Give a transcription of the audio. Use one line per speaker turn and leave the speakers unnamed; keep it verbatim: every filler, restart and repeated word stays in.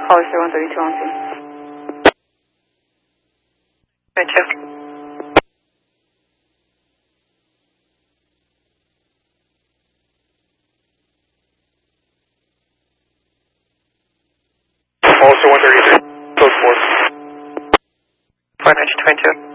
Hollister one thirty-two on two. twenty-two.
Hollister one thirty-three, close four.
four ninety twenty-two.